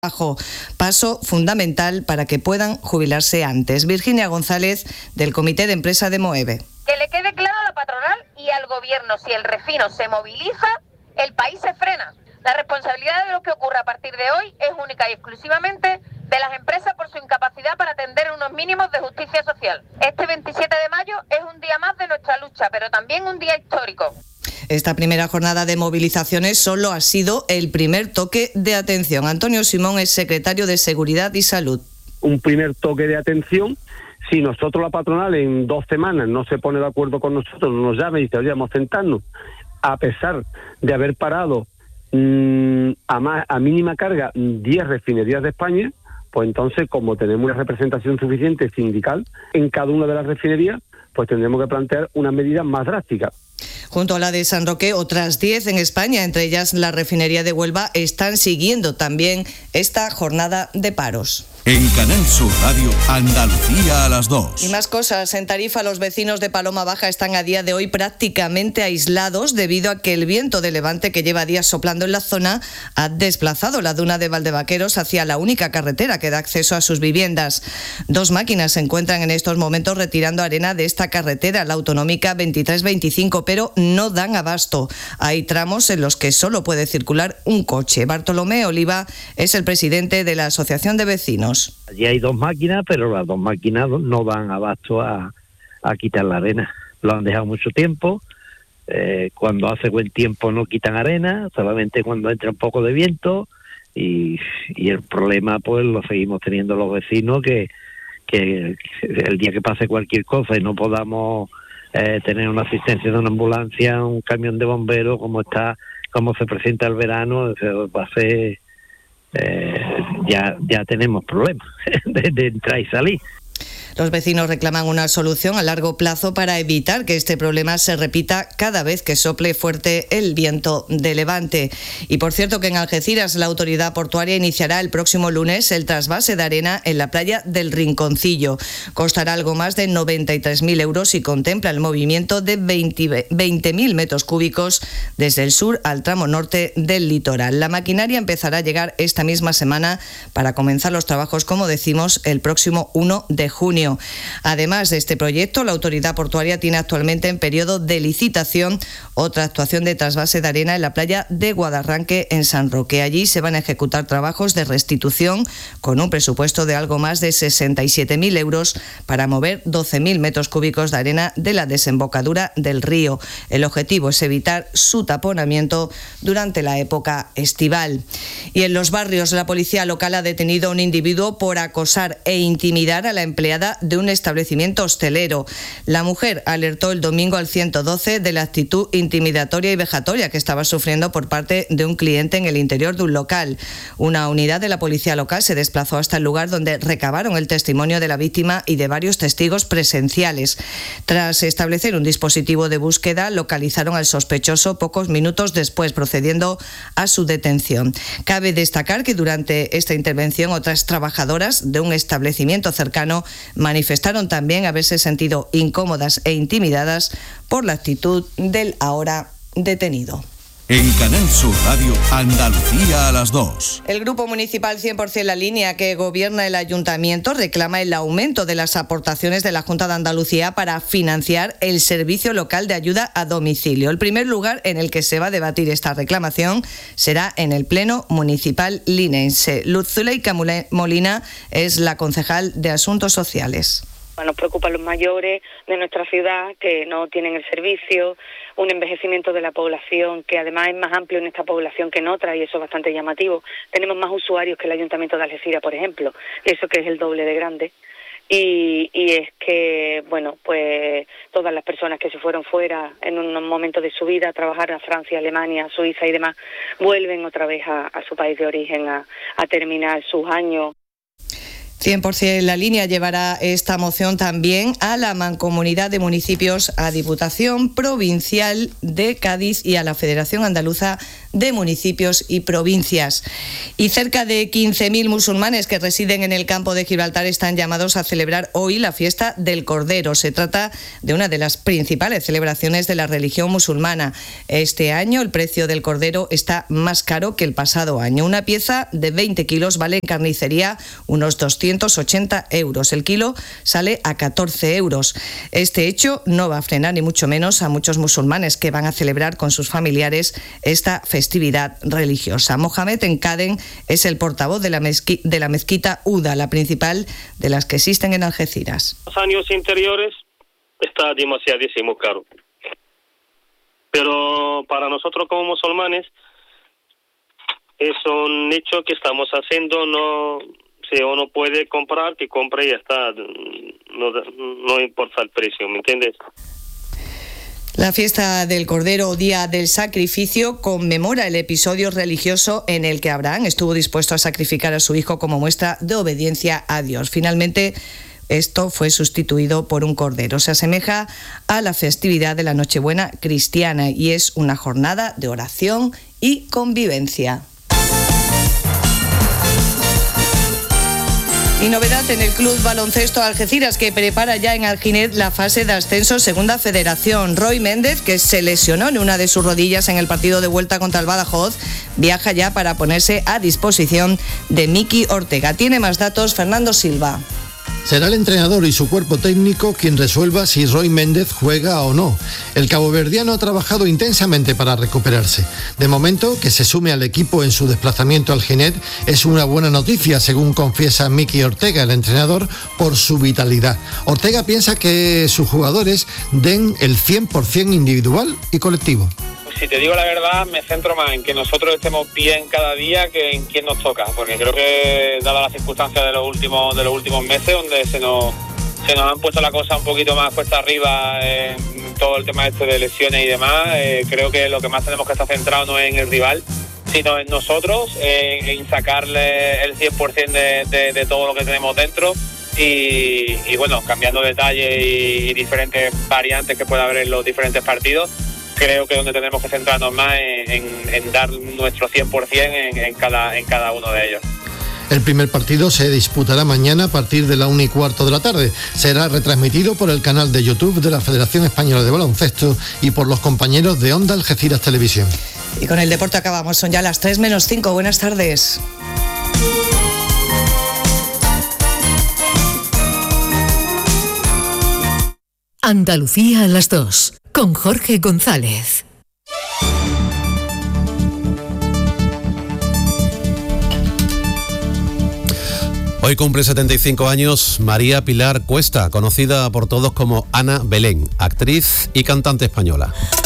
paso fundamental para que puedan jubilarse antes. Virginia González, del Comité de Empresa de Moeve. Que le quede claro a la patronal y al gobierno, si el refino se moviliza, el país se frena. La responsabilidad de lo que ocurra a partir de hoy es única y exclusivamente de las empresas por su incapacidad para atender unos mínimos de justicia social. Este 27 de mayo es un día más de nuestra lucha, pero también un día histórico. Esta primera jornada de movilizaciones solo ha sido el primer toque de atención. Antonio Simón es secretario de Seguridad y Salud. Un primer toque de atención. Si nosotros, la patronal, en 2 semanas no se pone de acuerdo con nosotros, nos llama y dice, oye, vamos a sentarnos, a pesar de haber parado a mínima carga 10 refinerías de España, pues entonces, como tenemos una representación suficiente sindical en cada una de las refinerías, pues tendremos que plantear una medida más drástica. Junto a la de San Roque, otras 10 en España, entre ellas la refinería de Huelva, están siguiendo también esta jornada de paros. En Canal Sur Radio, Andalucía a las 2. Y más cosas. En Tarifa, los vecinos de Paloma Baja están a día de hoy prácticamente aislados debido a que el viento de levante que lleva días soplando en la zona ha desplazado la duna de Valdevaqueros hacia la única carretera que da acceso a sus viviendas. 2 máquinas se encuentran en estos momentos retirando arena de esta carretera, la autonómica 2325, pero no dan abasto. Hay tramos en los que solo puede circular un coche. Bartolomé Oliva es el presidente de la Asociación de Vecinos. Allí hay 2 máquinas, pero las 2 máquinas no dan abasto a quitar la arena. Lo han dejado mucho tiempo. Cuando hace buen tiempo no quitan arena, solamente cuando entra un poco de viento. Y el problema pues lo seguimos teniendo los vecinos, que el día que pase cualquier cosa y no podamos tener una asistencia de una ambulancia, un camión de bomberos, como se presenta el verano, va a ser... ya tenemos problemas de entrar y salir. Los vecinos reclaman una solución a largo plazo para evitar que este problema se repita cada vez que sople fuerte el viento de levante. Y por cierto que en Algeciras la autoridad portuaria iniciará el próximo lunes el trasvase de arena en la playa del Rinconcillo. Costará algo más de 93.000 euros y contempla el movimiento de 20.000 metros cúbicos desde el sur al tramo norte del litoral. La maquinaria empezará a llegar esta misma semana para comenzar los trabajos, como decimos, el próximo 1 de junio. Además de este proyecto, la autoridad portuaria tiene actualmente en periodo de licitación otra actuación de trasvase de arena en la playa de Guadarranque, en San Roque. Allí se van a ejecutar trabajos de restitución con un presupuesto de algo más de 67.000 euros para mover 12.000 metros cúbicos de arena de la desembocadura del río. El objetivo es evitar su taponamiento durante la época estival. Y en los barrios, la policía local ha detenido a un individuo por acosar e intimidar a la empleada de un establecimiento hostelero. La mujer alertó el domingo al 112 de la actitud intimidatoria y vejatoria que estaba sufriendo por parte de un cliente en el interior de un local. Una unidad de la policía local se desplazó hasta el lugar, donde recabaron el testimonio de la víctima y de varios testigos presenciales. Tras establecer un dispositivo de búsqueda, localizaron al sospechoso pocos minutos después, procediendo a su detención. Cabe destacar que durante esta intervención otras trabajadoras de un establecimiento cercano manifestaron también haberse sentido incómodas e intimidadas por la actitud del ahora detenido. En Canal Sur Radio, Andalucía a las 2. El Grupo Municipal 100% La Línea, que gobierna el Ayuntamiento, reclama el aumento de las aportaciones de la Junta de Andalucía para financiar el servicio local de ayuda a domicilio. El primer lugar en el que se va a debatir esta reclamación será en el Pleno Municipal linense. Luz Zuleika Molina es la concejal de Asuntos Sociales. Nos preocupan los mayores de nuestra ciudad que no tienen el servicio, un envejecimiento de la población que además es más amplio en esta población que en otra, y eso es bastante llamativo. Tenemos más usuarios que el Ayuntamiento de Algeciras, por ejemplo, eso que es el doble de grande. Y es que, bueno, pues todas las personas que se fueron fuera en un momento de su vida a trabajar a Francia, Alemania, Suiza y demás, vuelven otra vez a su país de origen a terminar sus años. 100% La Línea llevará esta moción también a la Mancomunidad de Municipios, a Diputación Provincial de Cádiz y a la Federación Andaluza de municipios y provincias. Y cerca de 15.000 musulmanes que residen en el campo de Gibraltar están llamados a celebrar hoy la fiesta del Cordero. Se trata de una de las principales celebraciones de la religión musulmana. Este año el precio del Cordero está más caro que el pasado año. Una pieza de 20 kilos vale en carnicería unos 280 euros. El kilo sale a 14 euros. Este hecho no va a frenar ni mucho menos a muchos musulmanes que van a celebrar con sus familiares esta festividad religiosa. Mohamed Encaden es el portavoz de la mezquita Uda, la principal de las que existen en Algeciras. Los años anteriores está demasiadísimo caro. Pero para nosotros como musulmanes es un hecho que estamos haciendo. No, si uno puede comprar, que compre y ya está. No importa el precio, ¿me entiendes? La fiesta del Cordero o Día del Sacrificio conmemora el episodio religioso en el que Abraham estuvo dispuesto a sacrificar a su hijo como muestra de obediencia a Dios. Finalmente, esto fue sustituido por un cordero. Se asemeja a la festividad de la Nochebuena cristiana y es una jornada de oración y convivencia. Y novedad en el Club Baloncesto Algeciras, que prepara ya en Alginet la fase de ascenso Segunda Federación. Roy Méndez, que se lesionó en una de sus rodillas en el partido de vuelta contra el Badajoz, viaja ya para ponerse a disposición de Miki Ortega. Tiene más datos Fernando Silva. Será el entrenador y su cuerpo técnico quien resuelva si Roy Méndez juega o no. El caboverdiano ha trabajado intensamente para recuperarse. De momento, que se sume al equipo en su desplazamiento al Ginet es una buena noticia, según confiesa Miki Ortega, el entrenador, por su vitalidad. Ortega piensa que sus jugadores den el 100% individual y colectivo. Si te digo la verdad, me centro más en que nosotros estemos bien cada día que en quién nos toca, porque creo que, dadas las circunstancias de los últimos meses, donde se nos han puesto la cosa un poquito más cuesta arriba en todo el tema de lesiones y demás, creo que lo que más tenemos que estar centrados no es en el rival, sino en nosotros, en sacarle el 100% de todo lo que tenemos dentro. Y bueno, cambiando detalles y diferentes variantes que pueda haber en los diferentes partidos, creo que donde tenemos que centrarnos más en dar nuestro 100% en cada uno de ellos. El primer partido se disputará mañana a partir de la 1:15 de la tarde. Será retransmitido por el canal de YouTube de la Federación Española de Baloncesto y por los compañeros de Onda Algeciras Televisión. Y con el deporte acabamos. Son ya las 3 menos 5. Buenas tardes. Andalucía a las 2. Con Jorge González. Hoy cumple 75 años María Pilar Cuesta, conocida por todos como Ana Belén, actriz y cantante española.